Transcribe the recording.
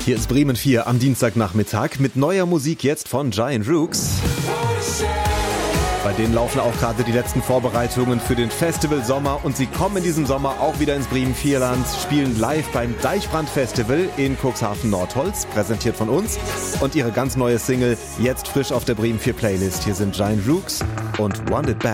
Hier ist Bremen 4 am Dienstagnachmittag mit neuer Musik jetzt von Giant Rooks. Bei denen laufen auch gerade die letzten Vorbereitungen für den Festival Sommer und sie kommen in diesem Sommer auch wieder ins Bremen 4-Land, spielen live beim Deichbrand Festival in Cuxhaven-Nordholz, präsentiert von uns, und ihre ganz neue Single jetzt frisch auf der Bremen 4 Playlist. Hier sind Giant Rooks und Want It Back.